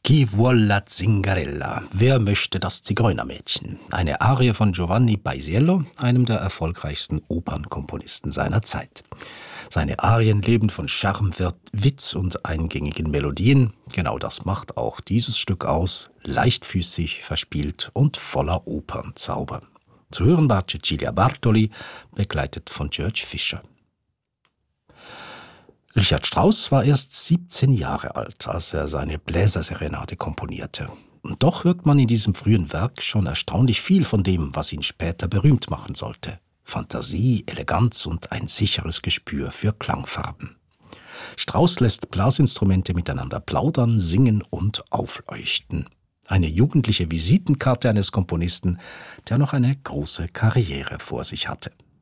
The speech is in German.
Chi vuol la Zingarella? Wer möchte das Zigeunermädchen? Eine Arie von Giovanni Paisiello, einem der erfolgreichsten Opernkomponisten seiner Zeit. Seine Arien leben von Charme, Witz und eingängigen Melodien. Genau das macht auch dieses Stück aus. Leichtfüßig, verspielt und voller Opernzauber. Zu hören war Cecilia Bartoli, begleitet von George Fischer. Richard Strauss war erst 17 Jahre alt, als er seine Bläserserenade komponierte. Und doch hört man in diesem frühen Werk schon erstaunlich viel von dem, was ihn später berühmt machen sollte. Fantasie, Eleganz und ein sicheres Gespür für Klangfarben. Strauss lässt Blasinstrumente miteinander plaudern, singen und aufleuchten. Eine jugendliche Visitenkarte eines Komponisten, der noch eine große Karriere vor sich hatte.